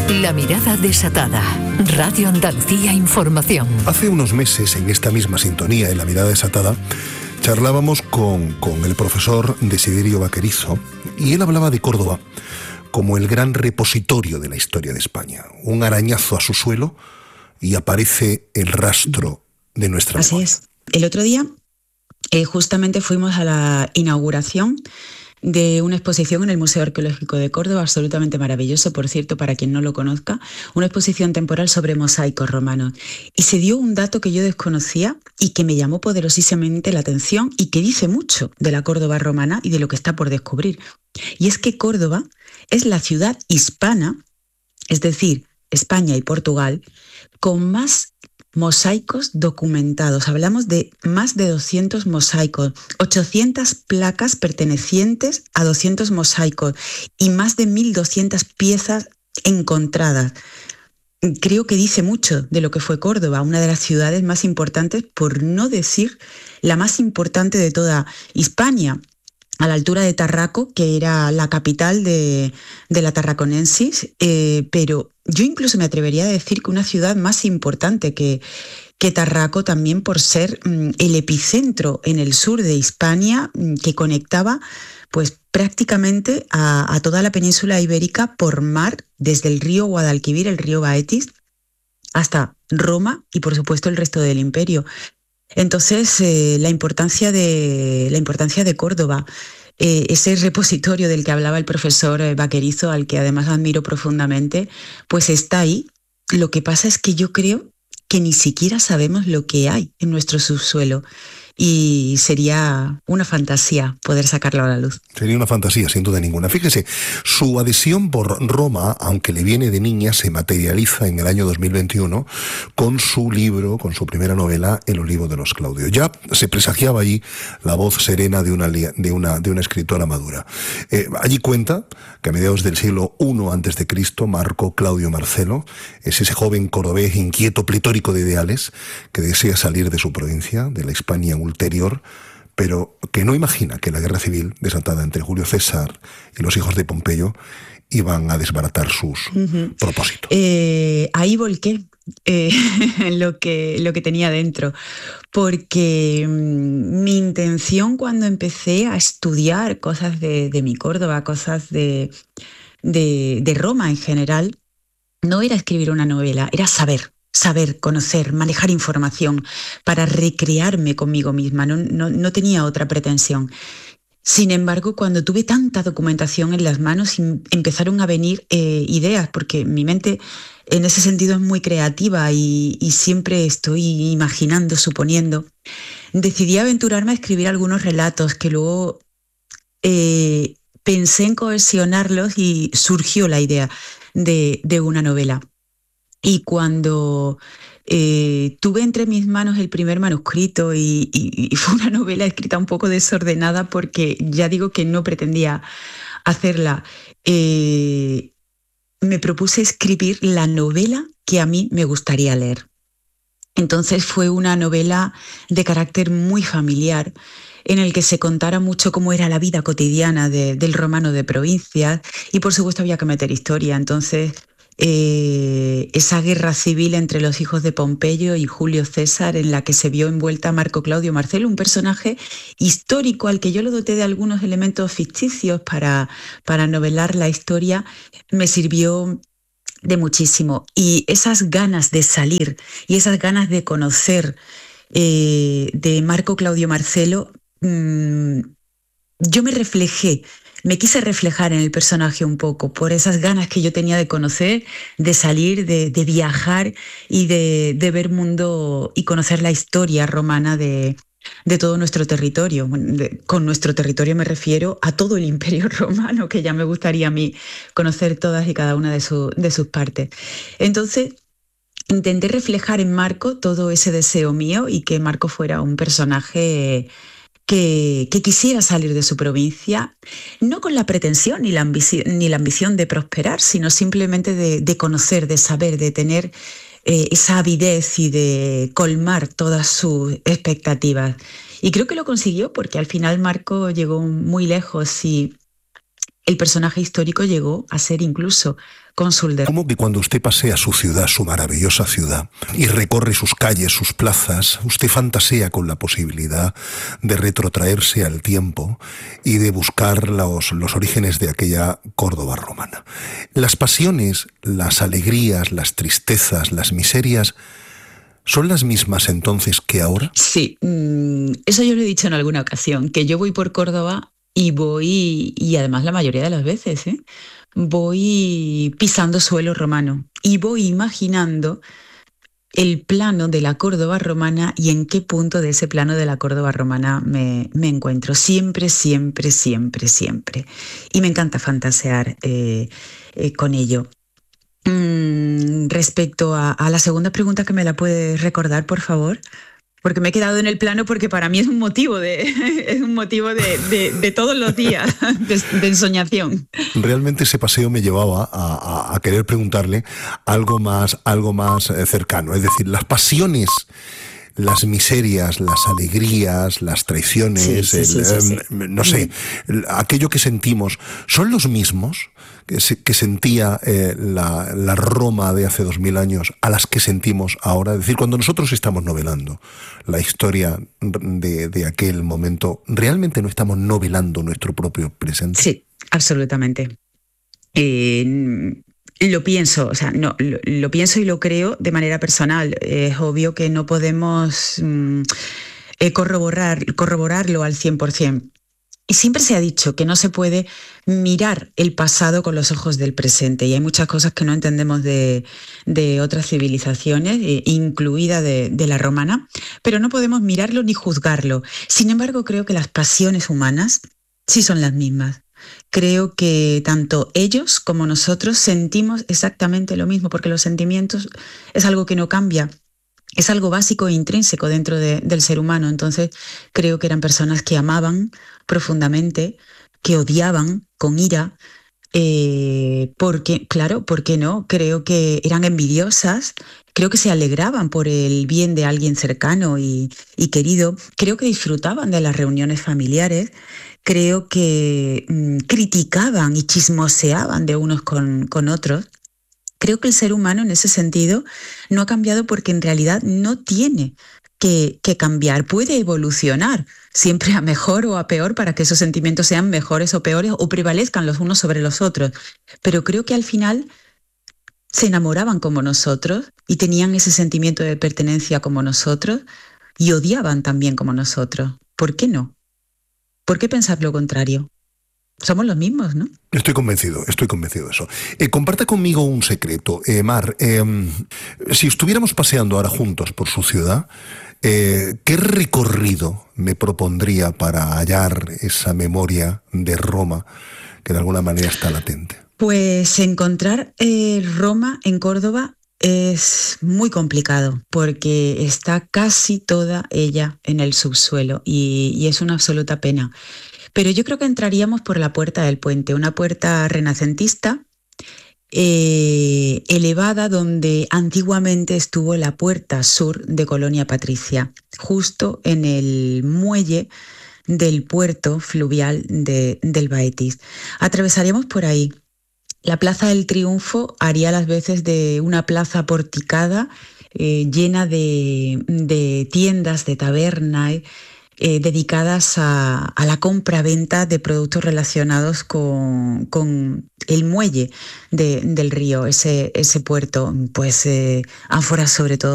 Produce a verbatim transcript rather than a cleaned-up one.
La mirada desatada. Radio Andalucía Información. Hace unos meses, en esta misma sintonía, en La mirada desatada, charlábamos con, con el profesor Desiderio Vaquerizo y él hablaba de Córdoba como el gran repositorio de la historia de España. Un arañazo a su suelo y aparece el rastro de nuestra Así memoria. es. El otro día eh, justamente fuimos a la inauguración de una exposición en el Museo Arqueológico de Córdoba, absolutamente maravilloso, por cierto, para quien no lo conozca, una exposición temporal sobre mosaicos romanos. Y se dio un dato que yo desconocía y que me llamó poderosísimamente la atención y que dice mucho de la Córdoba romana y de lo que está por descubrir. Y es que Córdoba es la ciudad hispana, es decir, España y Portugal, con más mosaicos documentados. Hablamos de más de doscientos mosaicos, ochocientas placas pertenecientes a doscientos mosaicos y más de mil doscientas piezas encontradas. Creo que dice mucho de lo que fue Córdoba, una de las ciudades más importantes, por no decir la más importante de toda Hispania, a la altura de Tarraco, que era la capital de, de la Tarraconensis, eh, pero yo incluso me atrevería a decir que una ciudad más importante que, que Tarraco, también por ser mm, el epicentro en el sur de Hispania, mm, que conectaba pues prácticamente a, a toda la península ibérica por mar, desde el río Guadalquivir, el río Baetis, hasta Roma y por supuesto el resto del imperio. Entonces, eh, la importancia de, la importancia de Córdoba, eh, ese repositorio del que hablaba el profesor eh, Vaquerizo, al que además admiro profundamente, pues está ahí. Lo que pasa es que yo creo que ni siquiera sabemos lo que hay en nuestro subsuelo y sería una fantasía poder sacarlo a la luz. Sería una fantasía, sin duda ninguna. Fíjese, su adhesión por Roma, aunque le viene de niña, se materializa en el año dos mil veintiuno con su libro, con su primera novela, El olivo de los Claudios. Ya se presagiaba allí la voz serena de una, de una, de una escritora madura. Eh, allí cuenta que a mediados del siglo primero antes de Cristo, Marco Claudio Marcelo es ese joven cordobés inquieto, pletórico de ideales, que desea salir de su provincia, de la Hispania ulterior, pero que no imagina que la guerra civil desatada entre Julio César y los hijos de Pompeyo iban a desbaratar sus uh-huh. propósitos. Eh, ahí volqué eh, lo, que, lo que tenía dentro, porque mmm, mi intención cuando empecé a estudiar cosas de, de mi Córdoba, cosas de, de, de Roma en general, no era escribir una novela, era saber. Saber, conocer, manejar información para recrearme conmigo misma. No, no, no tenía otra pretensión. Sin embargo, cuando tuve tanta documentación en las manos, empezaron a venir eh, ideas, porque mi mente en ese sentido es muy creativa y, y siempre estoy imaginando, suponiendo. Decidí aventurarme a escribir algunos relatos que luego eh, pensé en cohesionarlos y surgió la idea de, de una novela. Y cuando eh, tuve entre mis manos el primer manuscrito y, y, y fue una novela escrita un poco desordenada porque ya digo que no pretendía hacerla, eh, me propuse escribir la novela que a mí me gustaría leer. Entonces fue una novela de carácter muy familiar, en el que se contara mucho cómo era la vida cotidiana de, del romano de provincias y por supuesto había que meter historia. Entonces Eh, esa guerra civil entre los hijos de Pompeyo y Julio César, en la que se vio envuelta Marco Claudio Marcelo, un personaje histórico al que yo lo doté de algunos elementos ficticios para, para novelar la historia, me sirvió de muchísimo. Y esas ganas de salir y esas ganas de conocer eh, de Marco Claudio Marcelo, mmm, yo me reflejé Me quise reflejar en el personaje un poco por esas ganas que yo tenía de conocer, de salir, de, de viajar y de, de ver mundo y conocer la historia romana de, de todo nuestro territorio. De, con nuestro territorio me refiero a todo el Imperio Romano, que ya me gustaría a mí conocer todas y cada una de, su, de sus partes. Entonces, intenté reflejar en Marco todo ese deseo mío y que Marco fuera un personaje Que, que quisiera salir de su provincia, no con la pretensión ni la, ambici- ni la ambición de prosperar, sino simplemente de, de conocer, de saber, de tener eh, esa avidez y de colmar todas sus expectativas. Y creo que lo consiguió porque al final Marco llegó muy lejos y el personaje histórico llegó a ser incluso cónsul de... Como que cuando usted pasea su ciudad, su maravillosa ciudad, y recorre sus calles, sus plazas, usted fantasea con la posibilidad de retrotraerse al tiempo y de buscar los, los orígenes de aquella Córdoba romana. Las pasiones, las alegrías, las tristezas, las miserias, ¿son las mismas entonces que ahora? Sí, eso yo lo he dicho en alguna ocasión, que yo voy por Córdoba y voy, y además la mayoría de las veces, ¿eh? voy pisando suelo romano y voy imaginando el plano de la Córdoba romana y en qué punto de ese plano de la Córdoba romana me, me encuentro. Siempre, siempre, siempre, siempre. Y me encanta fantasear eh, eh, con ello. Mm, respecto a, a la segunda pregunta, que me la puedes recordar, por favor. Porque me he quedado en el plano porque para mí es un motivo de, es un motivo de, de, de todos los días, de, de ensoñación. Realmente ese paseo me llevaba a, a, a querer preguntarle algo más, algo más cercano. Es decir, las pasiones, las miserias, las alegrías, las traiciones, sí, sí, el, sí, sí, sí. Eh, no sé, mm. aquello que sentimos, ¿son los mismos que, se, que sentía eh, la, la Roma de hace dos mil años a las que sentimos ahora? Es decir, cuando nosotros estamos novelando la historia de, de aquel momento, ¿realmente no estamos novelando nuestro propio presente? Sí, absolutamente. Eh, Lo pienso, o sea, no, lo, lo pienso y lo creo de manera personal. Es obvio que no podemos mm, eh, corroborar, corroborarlo al cien por ciento. Y siempre se ha dicho que no se puede mirar el pasado con los ojos del presente. Y hay muchas cosas que no entendemos de, de otras civilizaciones, eh, incluida de, de la romana, pero no podemos mirarlo ni juzgarlo. Sin embargo, creo que las pasiones humanas sí son las mismas. Creo que tanto ellos como nosotros sentimos exactamente lo mismo, porque los sentimientos es algo que no cambia, es algo básico e intrínseco dentro de, del ser humano. Entonces creo que eran personas que amaban profundamente, que odiaban con ira, eh, porque, claro, ¿por qué no? Creo que eran envidiosas, creo que se alegraban por el bien de alguien cercano y, y querido, creo que disfrutaban de las reuniones familiares. Creo que mmm, criticaban y chismoseaban de unos con, con otros. Creo que el ser humano en ese sentido no ha cambiado porque en realidad no tiene que, que cambiar. Puede evolucionar siempre a mejor o a peor para que esos sentimientos sean mejores o peores o prevalezcan los unos sobre los otros. Pero creo que al final se enamoraban como nosotros y tenían ese sentimiento de pertenencia como nosotros y odiaban también como nosotros. ¿Por qué no? ¿Por qué pensar lo contrario? Somos los mismos, ¿no? Estoy convencido, estoy convencido de eso. Eh, comparta conmigo un secreto. Eh, Mar, eh, si estuviéramos paseando ahora juntos por su ciudad, eh, ¿qué recorrido me propondría para hallar esa memoria de Roma que de alguna manera está latente? Pues encontrar eh, Roma en Córdoba es muy complicado porque está casi toda ella en el subsuelo y, y es una absoluta pena. Pero yo creo que entraríamos por la Puerta del Puente, una puerta renacentista eh, elevada donde antiguamente estuvo la puerta sur de Colonia Patricia, justo en el muelle del puerto fluvial de, del Baetis. Atravesaríamos por ahí. La Plaza del Triunfo haría las veces de una plaza porticada eh, llena de, de tiendas, de tabernas, eh, dedicadas a, a la compra-venta de productos relacionados con, con el muelle de, del río, ese, ese puerto, pues eh, ánforas sobre todo